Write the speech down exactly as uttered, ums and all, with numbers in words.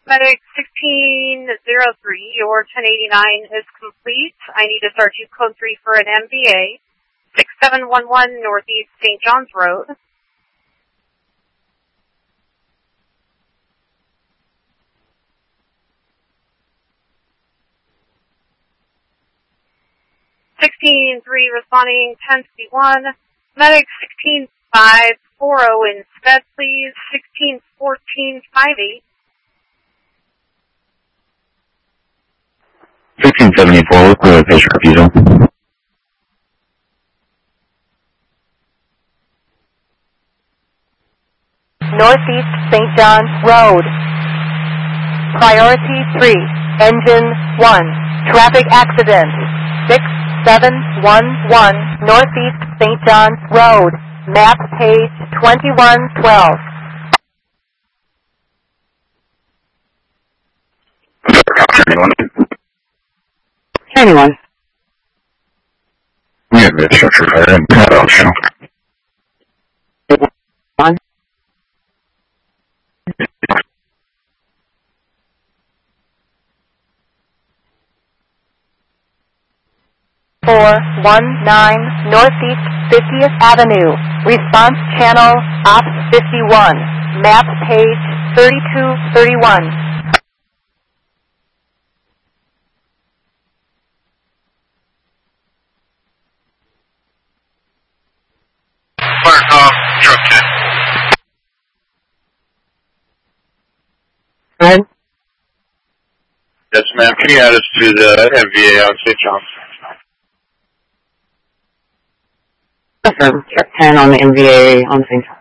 Medic sixteen oh three, your ten eighty-nine is complete. I need to start you code three for an M V A. six seven one one Northeast Saint John's Road. sixteen three responding ten fifty-one. Medic sixteen five forty instead, please. sixteen fourteen fifty-eight. sixteen seventy-four, clear patient refusal. Northeast Saint John's Road. Priority three, engine one, traffic accident, six seven one one Northeast Saint John's Road, map page twenty-one twelve. Anyone? Yeah, the structure fire and power channel. One. four one nine Northeast fiftieth Avenue, response channel op fifty-one, map page thirty-two thirty-one. Fire call, truck ten. Good. Yes, ma'am. Can you add us to the M V A on Saint John's? Awesome. Check ten on the M V A on Saint John.